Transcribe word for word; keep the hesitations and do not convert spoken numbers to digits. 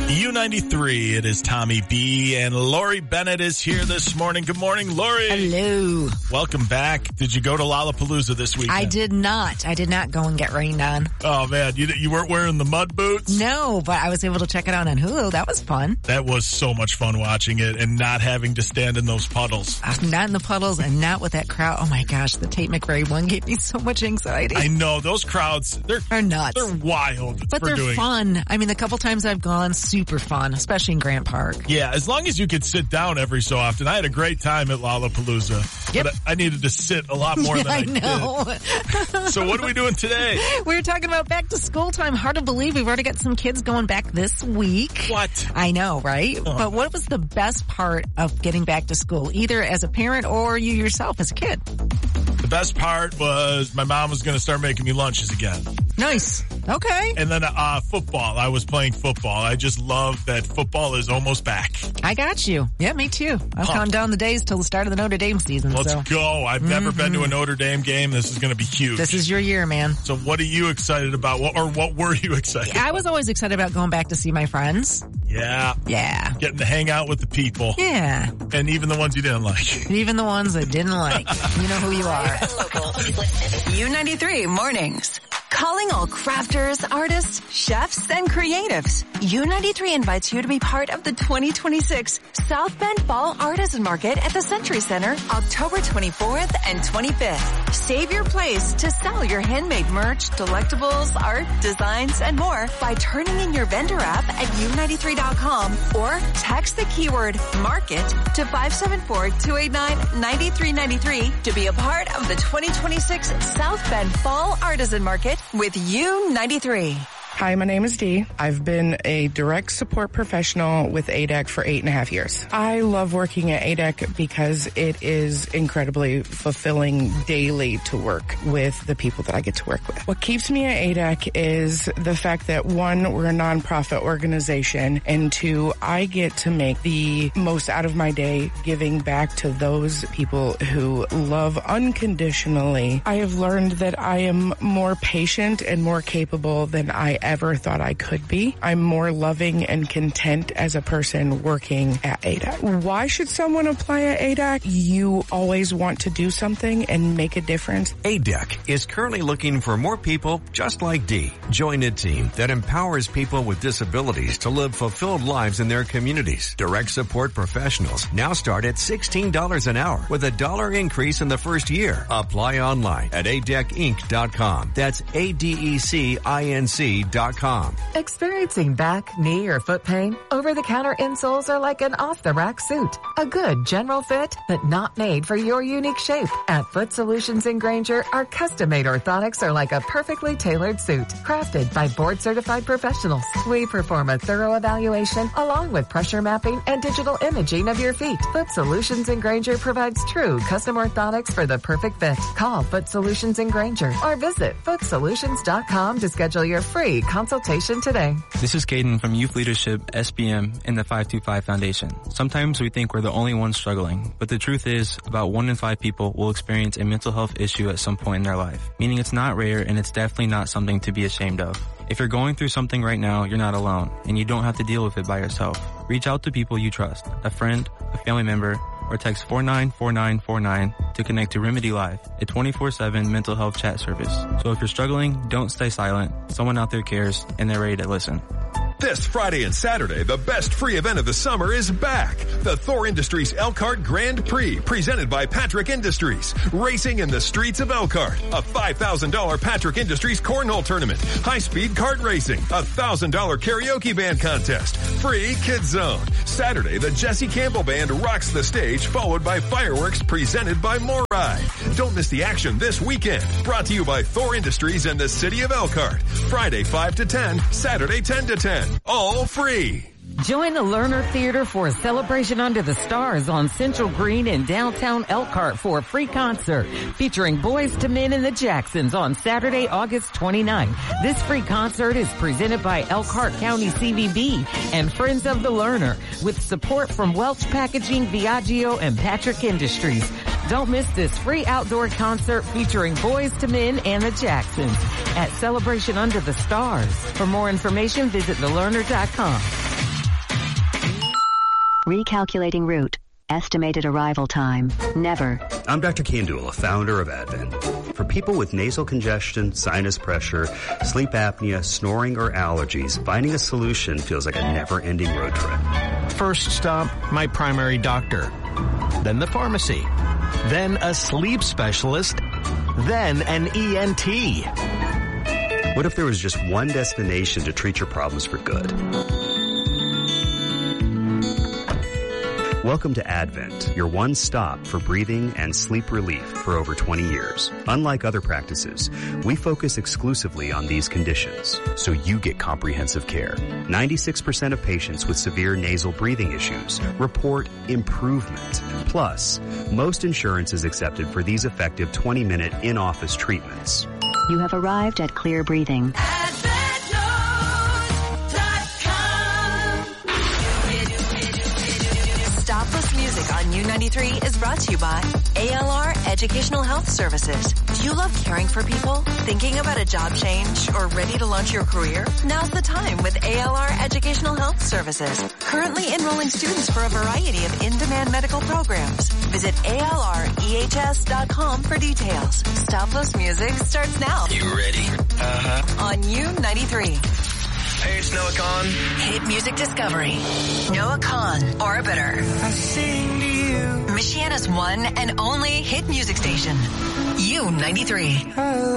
U ninety-three, it is Tommy B, and Lori Bennett is here this morning. Good morning, Lori. Hello. Welcome back. Did you go to Lollapalooza this weekend? I did not. I did not go and get rained on. Oh, man. You you weren't wearing the mud boots? No, but I was able to check it out on Hulu. That was fun. That was so much fun watching it and not having to stand in those puddles. Uh, not in the puddles and not with that crowd. Oh, my gosh. The Tate McRae one gave me so much anxiety. I know. Those crowds, they're, they're nuts. They're wild. But for they're doing fun. I mean, the couple times I've gone, super fun, especially in Grant Park. Yeah, as long as you could sit down every so often. I had a great time at Lollapalooza. Yep. But I needed to sit a lot more than I, I know. did. So what are we doing today? We're talking about back to school time. Hard to believe we've already got some kids going back this week. What? I know, right? Oh. But what was the best part of getting back to school, either as a parent or you yourself as a kid? The best part was my mom was going to start making me lunches again. Nice. Okay. And then uh football. I was playing football. I just love that football is almost back. I got you. Yeah, me too. I'll Huh. count down the days till the start of the Notre Dame season. Let's so. go. I've mm-hmm. never been to a Notre Dame game. This is going to be huge. This is your year, man. So what are you excited about? What, or what were you excited I about? was always excited about going back to see my friends. Yeah. Yeah. Getting to hang out with the people. Yeah. And even the ones you didn't like. Even the ones I didn't like. You know who you are. U ninety-three mornings. Calling all crafters, artists, chefs, and creatives. U ninety-three invites you to be part of the twenty twenty-six South Bend Fall Artisan Market at the Century Center, October twenty-fourth and twenty-fifth. Save your place to sell your handmade merch, delectables, art, designs, and more by turning in your vendor app at U ninety-three dot com or text the keyword market to five seven four, two eight nine, nine three nine three to be a part of the twenty twenty-six South Bend Fall Artisan Market with U ninety-three. Hi, my name is Dee. I've been a direct support professional with A D E C for eight and a half years. I love working at A D E C because it is incredibly fulfilling daily to work with the people that I get to work with. What keeps me at A D E C is the fact that, one, we're a nonprofit organization, and two, I get to make the most out of my day giving back to those people who love unconditionally. I have learned that I am more patient and more capable than I ever thought I could be. I'm more loving and content as a person working at A D E C. Why should someone apply at A D E C? You always want to do something and make a difference. A D E C is currently looking for more people just like Dee. Join a team that empowers people with disabilities to live fulfilled lives in their communities. Direct support professionals now start at sixteen dollars an hour with a dollar increase in the first year. Apply online at A D E C Inc dot com. That's A D E C I N C dot com. Experiencing back, knee, or foot pain? Over-the-counter insoles are like an off-the-rack suit. A good general fit, but not made for your unique shape. At Foot Solutions in Granger, our custom-made orthotics are like a perfectly tailored suit, crafted by board-certified professionals. We perform a thorough evaluation along with pressure mapping and digital imaging of your feet. Foot Solutions in Granger provides true custom orthotics for the perfect fit. Call Foot Solutions in Granger or visit foot solutions dot com to schedule your free consultation today. This is Caden from Youth Leadership S B M and the five two five Foundation. Sometimes we think we're the only ones struggling, but the truth is about one in five people will experience a mental health issue at some point in their life, meaning it's not rare and it's definitely not something to be ashamed of. If you're going through something right now, you're not alone, and you don't have to deal with it by yourself. Reach out to people you trust, a friend, a family member, or text four nine four nine four nine to connect to Remedy Live, a twenty-four seven mental health chat service. So if you're struggling, don't stay silent. Someone out there cares, and they're ready to listen. This Friday and Saturday, the best free event of the summer is back. The Thor Industries Elkhart Grand Prix, presented by Patrick Industries. Racing in the streets of Elkhart. A five thousand dollars Patrick Industries Cornhole Tournament. High-speed kart racing. A one thousand dollars karaoke band contest. Free Kids Zone. Saturday, the Jesse Campbell Band rocks the stage, followed by fireworks presented by Morai. Don't miss the action this weekend. Brought to you by Thor Industries and the City of Elkhart. Friday five to ten, Saturday ten to ten. All free. Join the Lerner Theater for a celebration under the stars on Central Green in downtown Elkhart for a free concert featuring Boys to Men and the Jacksons on Saturday, August twenty-ninth. This free concert is presented by Elkhart County C V B and Friends of the Lerner with support from Welch Packaging, Viaggio, and Patrick Industries. Don't miss this free outdoor concert featuring Boys to Men and the Jacksons at Celebration Under the Stars. For more information, visit the lerner dot com. Recalculating route. Estimated arrival time. Never. I'm Doctor Kandula, founder of Advent. For people with nasal congestion, sinus pressure, sleep apnea, snoring, or allergies, finding a solution feels like a never-ending road trip. First stop, my primary doctor. Then the pharmacy. Then a sleep specialist. Then an E N T. What if there was just one destination to treat your problems for good? Welcome to Advent, your one stop for breathing and sleep relief for over twenty years. Unlike other practices, we focus exclusively on these conditions, so you get comprehensive care. ninety-six percent of patients with severe nasal breathing issues report improvement. Plus, most insurance is accepted for these effective twenty-minute in-office treatments. You have arrived at Clear Breathing. Stopless Music on U ninety-three is brought to you by A L R Educational Health Services. Do you love caring for people? Thinking about a job change or ready to launch your career? Now's the time with A L R Educational Health Services. Currently enrolling students for a variety of in-demand medical programs. Visit A L R E H S dot com for details. Stopless Music starts now. You ready? Uh-huh. On U ninety-three. Hey, it's Noah Kahan. Hit Music Discovery. Noah Kahan, Orbiter. I sing to you. Michiana's one and only hit music station. U ninety-three.